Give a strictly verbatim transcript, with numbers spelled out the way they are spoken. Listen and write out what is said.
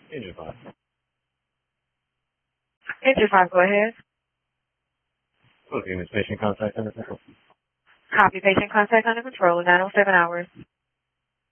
Engine five. Engine five, go ahead. Okay, Miss Patient contact under control. Copy patient contact under control, nine oh seven hours.